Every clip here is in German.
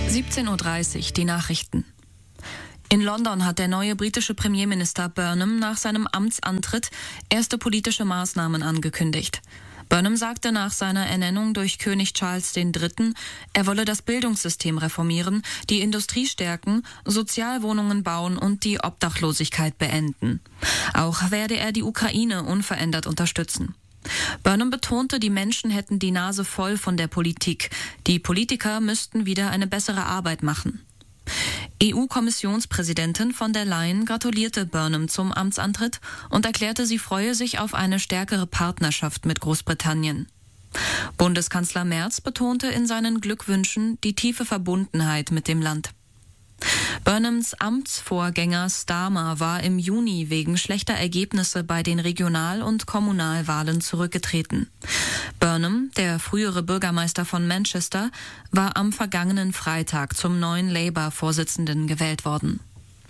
17:30 Uhr, die Nachrichten. In London hat der neue britische Premierminister Burnham nach seinem Amtsantritt erste politische Maßnahmen angekündigt. Burnham sagte nach seiner Ernennung durch König Charles III., er wolle das Bildungssystem reformieren, die Industrie stärken, Sozialwohnungen bauen und die Obdachlosigkeit beenden. Auch werde er die Ukraine unverändert unterstützen. Burnham betonte, die Menschen hätten die Nase voll von der Politik. Die Politiker müssten wieder eine bessere Arbeit machen. EU-Kommissionspräsidentin von der Leyen gratulierte Burnham zum Amtsantritt und erklärte, sie freue sich auf eine stärkere Partnerschaft mit Großbritannien. Bundeskanzler Merz betonte in seinen Glückwünschen die tiefe Verbundenheit mit dem Land. Burnhams Amtsvorgänger Starmer war im Juni wegen schlechter Ergebnisse bei den Regional- und Kommunalwahlen zurückgetreten. Burnham, der frühere Bürgermeister von Manchester, war am vergangenen Freitag zum neuen Labour-Vorsitzenden gewählt worden.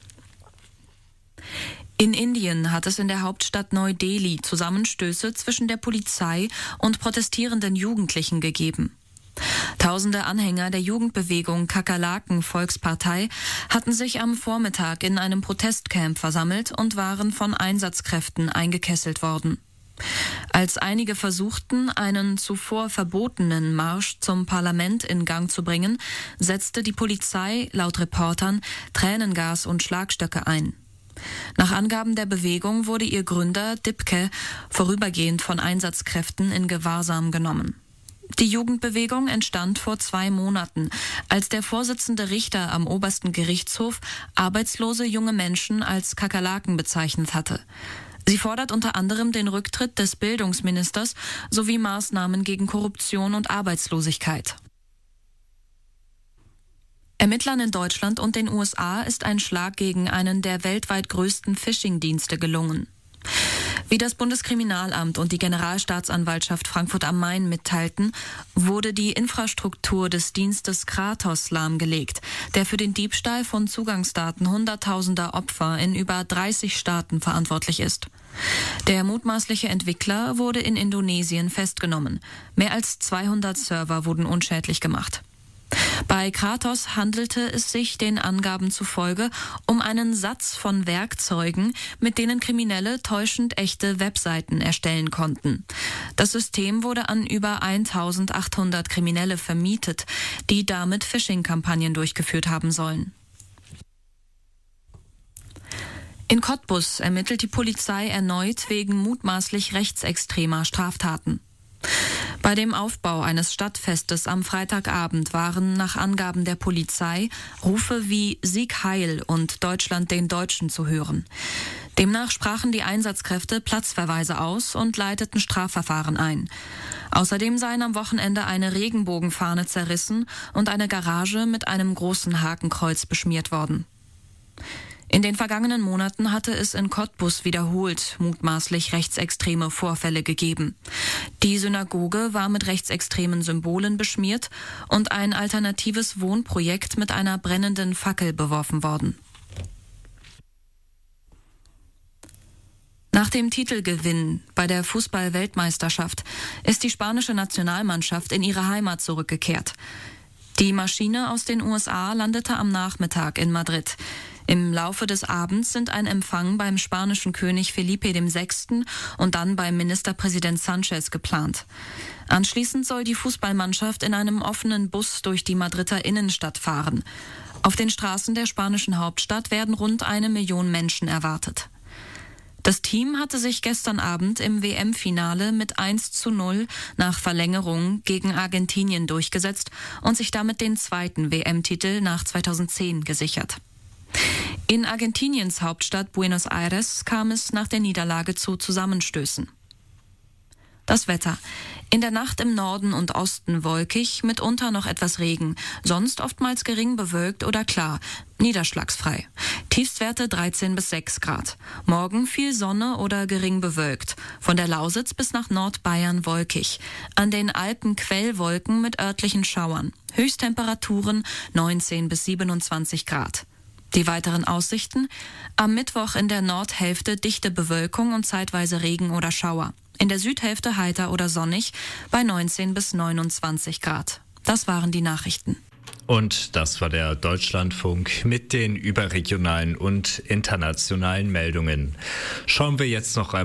In Indien hat es in der Hauptstadt Neu-Delhi Zusammenstöße zwischen der Polizei und protestierenden Jugendlichen gegeben. Tausende Anhänger der Jugendbewegung Kakerlaken-Volkspartei hatten sich am Vormittag in einem Protestcamp versammelt und waren von Einsatzkräften eingekesselt worden. Als einige versuchten, einen zuvor verbotenen Marsch zum Parlament in Gang zu bringen, setzte die Polizei, laut Reportern, Tränengas und Schlagstöcke ein. Nach Angaben der Bewegung wurde ihr Gründer, Dipke, vorübergehend von Einsatzkräften in Gewahrsam genommen. Die Jugendbewegung entstand vor 2 Monaten, als der Vorsitzende Richter am obersten Gerichtshof arbeitslose junge Menschen als Kakerlaken bezeichnet hatte. Sie fordert unter anderem den Rücktritt des Bildungsministers sowie Maßnahmen gegen Korruption und Arbeitslosigkeit. Ermittlern in Deutschland und den USA ist ein Schlag gegen einen der weltweit größten Phishing-Dienste gelungen. Wie das Bundeskriminalamt und die Generalstaatsanwaltschaft Frankfurt am Main mitteilten, wurde die Infrastruktur des Dienstes Kratos lahmgelegt, der für den Diebstahl von Zugangsdaten hunderttausender Opfer in über 30 Staaten verantwortlich ist. Der mutmaßliche Entwickler wurde in Indonesien festgenommen. Mehr als 200 Server wurden unschädlich gemacht. Bei Kratos handelte es sich den Angaben zufolge um einen Satz von Werkzeugen, mit denen Kriminelle täuschend echte Webseiten erstellen konnten. Das System wurde an über 1800 Kriminelle vermietet, die damit Phishing-Kampagnen durchgeführt haben sollen. In Cottbus ermittelt die Polizei erneut wegen mutmaßlich rechtsextremer Straftaten. Bei dem Aufbau eines Stadtfestes am Freitagabend waren nach Angaben der Polizei Rufe wie Sieg Heil und Deutschland den Deutschen zu hören. Demnach sprachen die Einsatzkräfte Platzverweise aus und leiteten Strafverfahren ein. Außerdem seien am Wochenende eine Regenbogenfahne zerrissen und eine Garage mit einem großen Hakenkreuz beschmiert worden. In den vergangenen Monaten hatte es in Cottbus wiederholt mutmaßlich rechtsextreme Vorfälle gegeben. Die Synagoge war mit rechtsextremen Symbolen beschmiert und ein alternatives Wohnprojekt mit einer brennenden Fackel beworfen worden. Nach dem Titelgewinn bei der Fußball-Weltmeisterschaft ist die spanische Nationalmannschaft in ihre Heimat zurückgekehrt. Die Maschine aus den USA landete am Nachmittag in Madrid. Im Laufe des Abends sind ein Empfang beim spanischen König Felipe VI. Und dann beim Ministerpräsident Sanchez geplant. Anschließend soll die Fußballmannschaft in einem offenen Bus durch die Madrider Innenstadt fahren. Auf den Straßen der spanischen Hauptstadt werden rund 1 Million Menschen erwartet. Das Team hatte sich gestern Abend im WM-Finale mit 1:0 nach Verlängerung gegen Argentinien durchgesetzt und sich damit den 2. WM-Titel nach 2010 gesichert. In Argentiniens Hauptstadt Buenos Aires kam es nach der Niederlage zu Zusammenstößen. Das Wetter. In der Nacht im Norden und Osten wolkig, mitunter noch etwas Regen, sonst oftmals gering bewölkt oder klar, niederschlagsfrei. Tiefstwerte 13 bis 6 Grad. Morgen viel Sonne oder gering bewölkt. Von der Lausitz bis nach Nordbayern wolkig. An den Alpen Quellwolken mit örtlichen Schauern. Höchsttemperaturen 19 bis 27 Grad. Die weiteren Aussichten: am Mittwoch in der Nordhälfte dichte Bewölkung und zeitweise Regen oder Schauer. In der Südhälfte heiter oder sonnig bei 19 bis 29 Grad. Das waren die Nachrichten. Und das war der Deutschlandfunk mit den überregionalen und internationalen Meldungen. Schauen wir jetzt noch einmal